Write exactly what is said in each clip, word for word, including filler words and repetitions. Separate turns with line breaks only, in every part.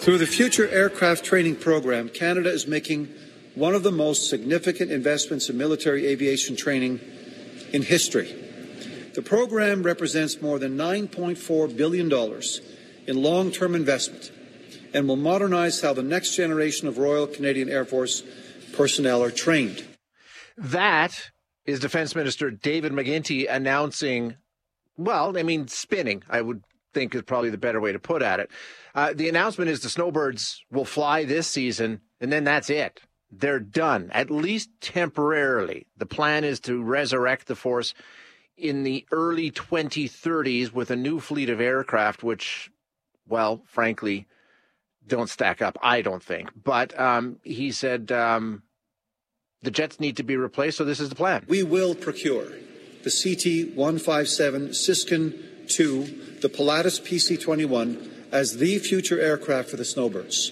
Through the Future Aircraft Training Program, Canada is making one of the most significant investments in military aviation training in history. The program represents more than nine point four billion dollars in long-term investment and will modernize how the next generation of Royal Canadian Air Force personnel are trained.
That is Defence Minister David McGuinty announcing, well, I mean, spinning, I would think is probably the better way to put at it. Uh, the announcement is the Snowbirds will fly this season, and then that's it. They're done, at least temporarily. The plan is to resurrect the force in the early twenty thirties with a new fleet of aircraft, which, well, frankly, don't stack up, I don't think. But um, he said um, the jets need to be replaced, so this is the plan.
We will procure the C T one fifty-seven Siskin two, the Pilatus P C twenty-one, as the future aircraft for the Snowbirds.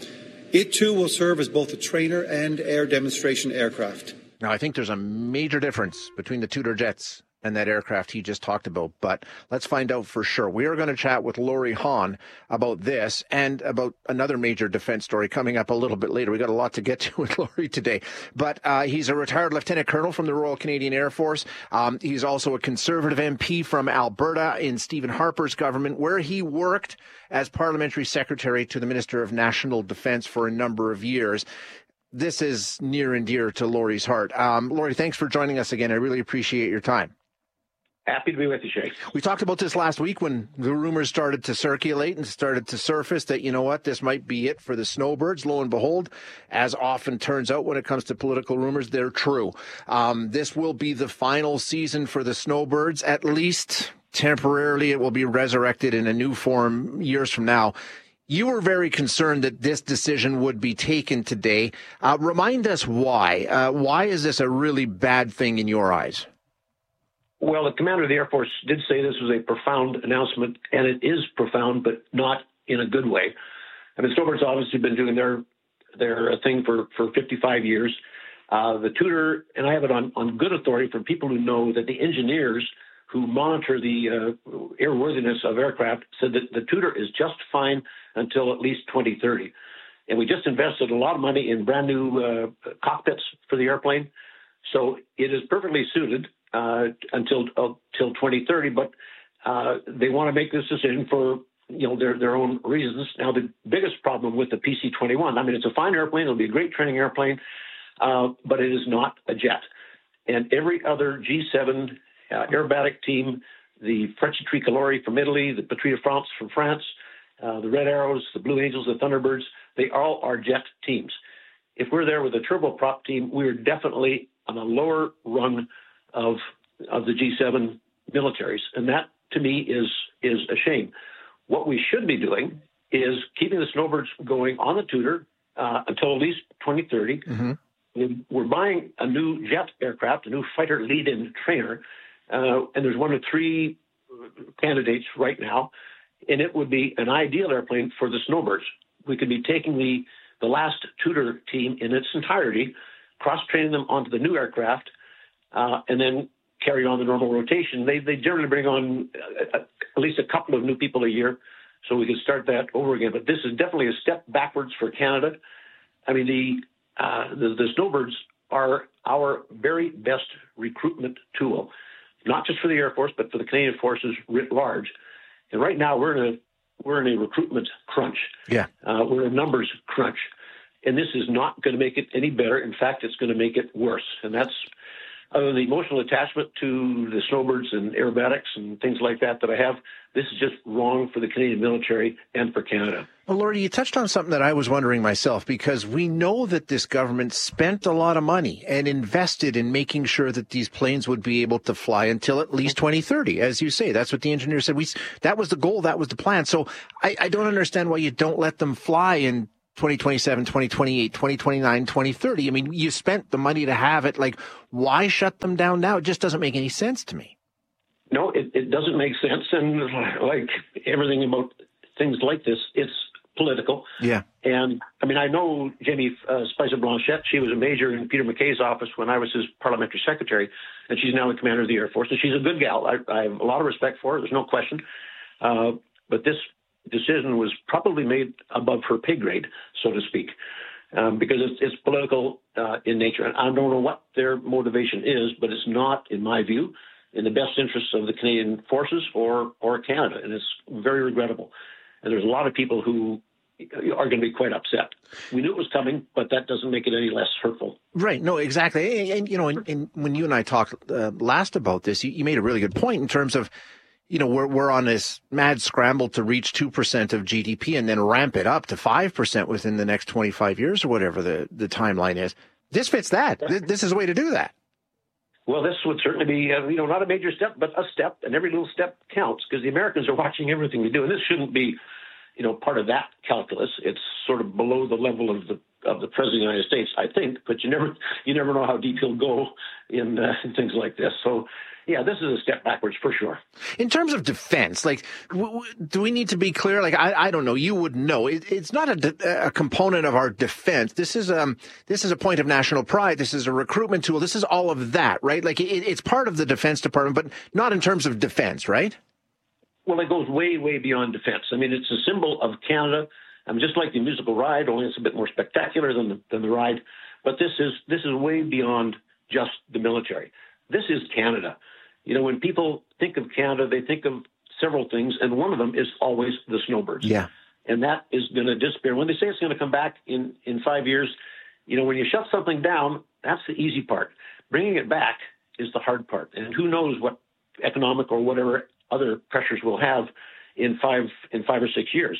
It, too, will serve as both a trainer and air demonstration aircraft.
Now, I think there's a major difference between the Tudor jets and that aircraft he just talked about, but let's find out for sure. We are going to chat with Laurie Hahn about this and about another major defense story coming up a little bit later. We got a lot to get to with Laurie today, but uh, he's a retired lieutenant colonel from the Royal Canadian Air Force. Um, he's also a Conservative M P from Alberta in Stephen Harper's government, where he worked as parliamentary secretary to the Minister of National Defence for a number of years. This is near and dear to Laurie's heart. Um, Laurie, thanks for joining us again. I really appreciate your time.
Happy to be with you, Shay.
We talked about this last week when the rumors started to circulate and started to surface that, you know what, this might be it for the Snowbirds. Lo and behold, as often turns out when it comes to political rumors, they're true. Um, this will be the final season for the Snowbirds. At least temporarily, it will be resurrected in a new form years from now. You were very concerned that this decision would be taken today. Uh, remind us why. Uh, why is this a really bad thing in your eyes?
Well, the commander of the Air Force did say this was a profound announcement, and it is profound, but not in a good way. I mean, Snowbirds obviously been doing their their thing for, for fifty-five years. Uh, the Tudor, and I have it on, on good authority from people who know that the engineers who monitor the uh, airworthiness of aircraft said that the Tudor is just fine until at least twenty thirty. And we just invested a lot of money in brand new uh, cockpits for the airplane. So it is perfectly suited Uh, until uh, till twenty thirty, but uh, they want to make this decision for you know their their own reasons. Now, the biggest problem with the P C twenty-one, I mean, it's a fine airplane; it'll be a great training airplane, uh, but it is not a jet. And every other G seven uh, aerobatic team, the Frecce Tricolori from Italy, the Patrie de France from France, uh, the Red Arrows, the Blue Angels, the Thunderbirds, they all are jet teams. If we're there with a turboprop team, we're definitely on a lower rung of of the G seven militaries. And that, to me, is is a shame. What we should be doing is keeping the Snowbirds going on the Tudor uh, until at least twenty thirty. Mm-hmm. We're buying a new jet aircraft, a new fighter lead-in trainer, uh, and there's one of three candidates right now, and it would be an ideal airplane for the Snowbirds. We could be taking the, the last Tudor team in its entirety, cross-training them onto the new aircraft, Uh, and then carry on the normal rotation. They they generally bring on a, a, at least a couple of new people a year, so we can start that over again. But this is definitely a step backwards for Canada. I mean, the uh, the, the Snowbirds are our very best recruitment tool, not just for the Air Force, but for the Canadian Forces writ large. And right now, we're in a we're in a recruitment crunch.
Yeah,
uh, we're in a numbers crunch, and this is not going to make it any better. In fact, it's going to make it worse, and that's other than the emotional attachment to the Snowbirds and aerobatics and things like that that I have, this is just wrong for the Canadian military and for Canada.
Well, Laurie, you touched on something that I was wondering myself, because we know that this government spent a lot of money and invested in making sure that these planes would be able to fly until at least twenty thirty. As you say, that's what the engineer said. We That was the goal. That was the plan. So I, I don't understand why you don't let them fly in twenty twenty-seven, twenty twenty-eight, twenty twenty-nine, twenty thirty. I mean, you spent the money to have it. Like, why shut them down now? It just doesn't make any sense to me.
No, it, it doesn't make sense. And like everything about things like this, it's political.
Yeah.
And I mean, I know Jamie uh, Spicer Blanchette. She was a major in Peter MacKay's office when I was his parliamentary secretary, and she's now the commander of the Air Force. And she's a good gal. I, I have a lot of respect for her. There's no question. Uh, but this decision was probably made above her pay grade, so to speak, um, because it's, it's political uh, in nature. And I don't know what their motivation is, but it's not, in my view, in the best interests of the Canadian forces or or Canada, and it's very regrettable. And there's a lot of people who are going to be quite upset. We knew it was coming, but that doesn't make it any less hurtful.
Right. No, exactly. And, and you know, and, and when you and I talked uh, last about this, you, you made a really good point in terms of, you know, we're we're on this mad scramble to reach two percent of G D P and then ramp it up to five percent within the next twenty-five years or whatever the, the timeline is. This fits that. This is a way to do that.
Well, this would certainly be, uh, you know, not a major step, but a step, and every little step counts because the Americans are watching everything we do, and this shouldn't be, you know, part of that calculus. It's sort of below the level of the of the President of the United States, I think, but you never you never know how deep he'll go in, uh, in things like this. So, yeah, this is a step backwards for sure.
In terms of defense, like, w- w- do we need to be clear? Like, I, I don't know. You would know. It, it's not a, de- a component of our defense. This is um this is a point of national pride. This is a recruitment tool. This is all of that, right? Like, it, it's part of the Defense Department, but not in terms of defense, right?
Well, it goes way, way beyond defense. I mean, it's a symbol of Canada. I mean, just like the musical ride, only it's a bit more spectacular than the, than the ride. But this is this is way beyond just the military. This is Canada. You know, when people think of Canada, they think of several things, and one of them is always the snowbirds.
Yeah.
And that is going to disappear. When they say it's going to come back in, in five years, you know, when you shut something down, that's the easy part. Bringing it back is the hard part. And who knows what economic or whatever other pressures we'll have in five in five or six years.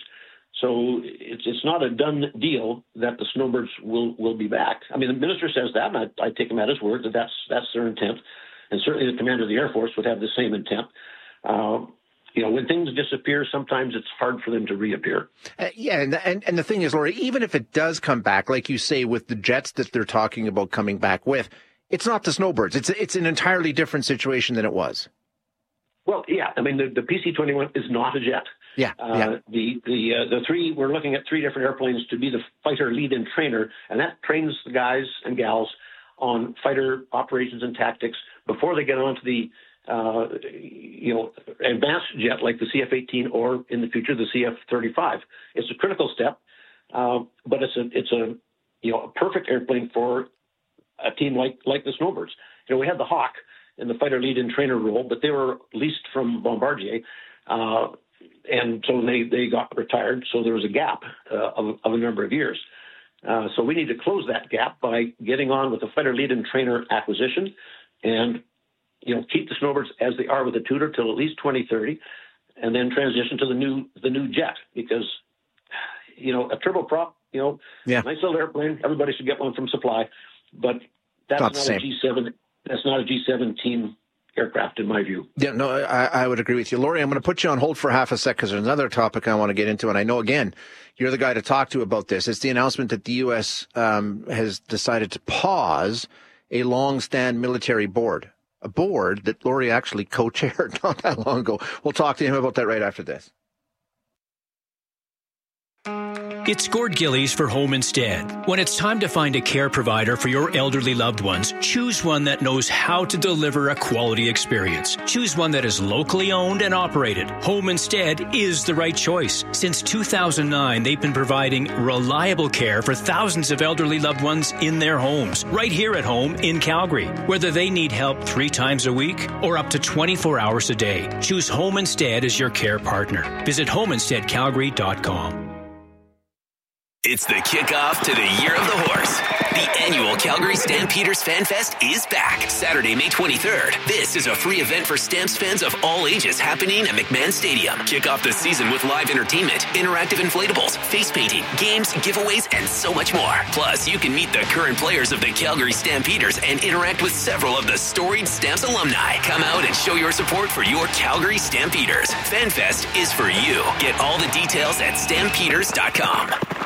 So it's it's not a done deal that the snowbirds will, will be back. I mean, the minister says that, and I, I take him at his word that that's that's their intent, and certainly the commander of the Air Force would have the same intent. Uh, you know, when things disappear, sometimes it's hard for them to reappear.
Uh, yeah, and, and and the thing is, Laurie, even if it does come back, like you say, with the jets that they're talking about coming back with, it's not the snowbirds. It's it's an entirely different situation than it was.
Well, yeah. I mean, the, the P C twenty-one is not a jet.
Yeah.
Uh,
yeah.
The the uh, the three we're looking at three different airplanes to be the fighter lead-in trainer, and that trains the guys and gals on fighter operations and tactics before they get onto the uh, you know advanced jet like the C F eighteen or in the future the C F thirty-five. It's a critical step, uh, but it's a it's a you know a perfect airplane for a team like like the Snowbirds. You know, we had the Hawk in the fighter lead-in trainer role, but they were leased from Bombardier, uh, and so they, they got retired. So there was a gap uh, of, of a number of years. Uh, so we need to close that gap by getting on with the fighter lead-in trainer acquisition, and you know keep the Snowbirds as they are with the Tudor till at least twenty thirty, and then transition to the new the new jet, because you know a turboprop, you know,
yeah.
nice little airplane. Everybody should get one from Supply, but that's not, not a G seven. That's not a G seventeen aircraft, in my view.
Yeah, no, I, I would agree with you. Laurie, I'm going to put you on hold for half a sec because there's another topic I want to get into, and I know, again, you're the guy to talk to about this. It's the announcement that the U S um, has decided to pause a long-stand military board, a board that Laurie actually co-chaired not that long ago. We'll talk to him about that right after this.
It's Gord Gillies for Home Instead. When it's time to find a care provider for your elderly loved ones, choose one that knows how to deliver a quality experience. Choose one that is locally owned and operated. Home Instead is the right choice. Since two thousand nine, they've been providing reliable care for thousands of elderly loved ones in their homes, right here at home in Calgary. Whether they need help three times a week or up to twenty-four hours a day, choose Home Instead as your care partner. Visit home instead calgary dot com.
It's the kickoff to the Year of the Horse. The annual Calgary Stampeders Fan Fest is back Saturday, May twenty-third. This is a free event for Stamps fans of all ages happening at McMahon Stadium. Kick off the season with live entertainment, interactive inflatables, face painting, games, giveaways, and so much more. Plus, you can meet the current players of the Calgary Stampeders and interact with several of the storied Stamps alumni. Come out and show your support for your Calgary Stampeders. Fan Fest is for you. Get all the details at stampeders dot com.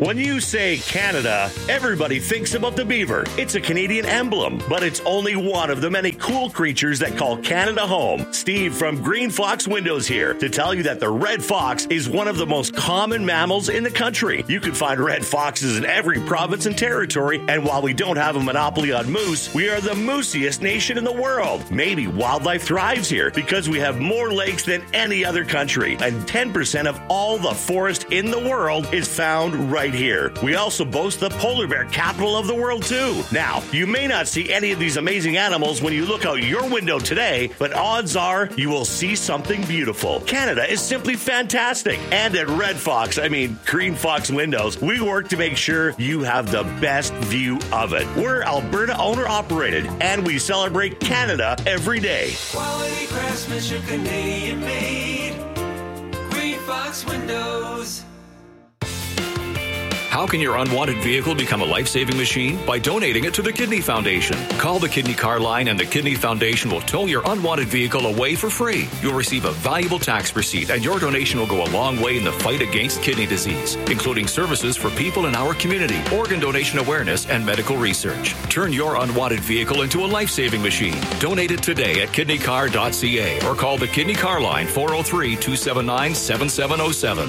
When you say Canada, everybody thinks about the beaver. It's a Canadian emblem, but it's only one of the many cool creatures that call Canada home. Steve from Green Fox Windows here to tell you that the red fox is one of the most common mammals in the country. You can find red foxes in every province and territory, and while we don't have a monopoly on moose, we are the moosiest nation in the world. Maybe wildlife thrives here because we have more lakes than any other country, and ten percent of all the forest in the world is found right here. We also boast the polar bear capital of the world too. Now, you may not see any of these amazing animals when you look out your window today, but odds are you will see something beautiful. Canada is simply fantastic. And at Red Fox, I mean Green Fox Windows, we work to make sure you have the best view of it. We're Alberta owner operated, and we celebrate Canada every day.
Quality craftsmanship, Canadian made. Green Fox Windows.
How can your unwanted vehicle become a life-saving machine? By donating it to the Kidney Foundation. Call the Kidney Car Line and the Kidney Foundation will tow your unwanted vehicle away for free. You'll receive a valuable tax receipt, and your donation will go a long way in the fight against kidney disease, including services for people in our community, organ donation awareness, and medical research. Turn your unwanted vehicle into a life-saving machine. Donate it today at kidney car dot c a or call the Kidney Car Line four oh three, two seven nine, seven seven oh seven.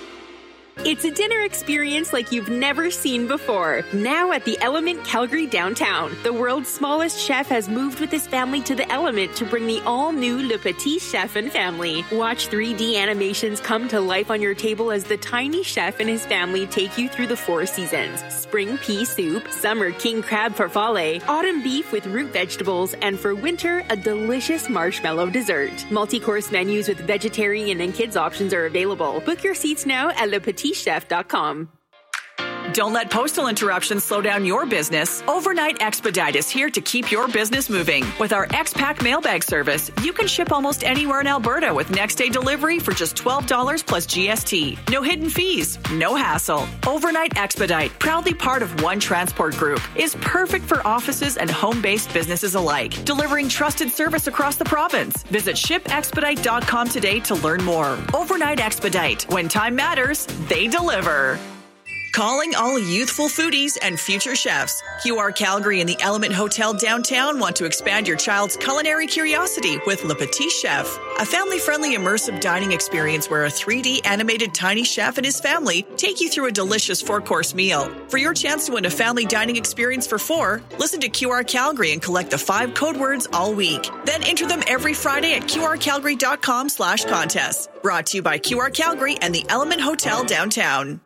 It's a dinner experience like you've never seen before. Now at the Element Calgary downtown, the world's smallest chef has moved with his family to the Element to bring the all-new Le Petit Chef and family. Watch three D animations come to life on your table as the tiny chef and his family take you through the four seasons. Spring pea soup, summer king crab farfalle, autumn beef with root vegetables, and for winter, a delicious marshmallow dessert. Multi-course menus with vegetarian and kids options are available. Book your seats now at le petit chef dot com.
Don't let postal interruptions slow down your business. Overnight Expedite is here to keep your business moving. With our X-Pack mailbag service, you can ship almost anywhere in Alberta with next-day delivery for just twelve dollars plus G S T. No hidden fees, no hassle. Overnight Expedite, proudly part of One Transport Group, is perfect for offices and home-based businesses alike, delivering trusted service across the province. Visit ship expedite dot com today to learn more. Overnight Expedite. When time matters, they deliver. Calling all youthful foodies and future chefs. Q R Calgary and the Element Hotel downtown want to expand your child's culinary curiosity with Le Petit Chef, a family-friendly immersive dining experience where a three D animated tiny chef and his family take you through a delicious four-course meal. For your chance to win a family dining experience for four, listen to Q R Calgary and collect the five code words all week. Then enter them every Friday at Q R calgary dot com slash contests. Brought to you by Q R Calgary and the Element Hotel downtown.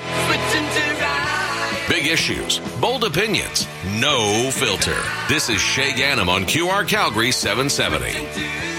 Big issues, bold opinions, no filter. This is Shay Ganem on Q R Calgary seven seventy.